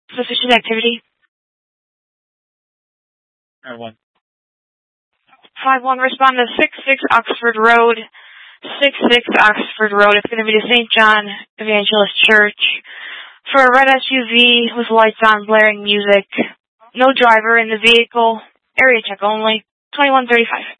Suspicious activity. 5-1. 5-1, respond to 66 Oxford Road. 66 Oxford Road. It's going to be the St. John Evangelist Church. For a red SUV with lights on, blaring music. No driver in the vehicle. Area check only. 2135.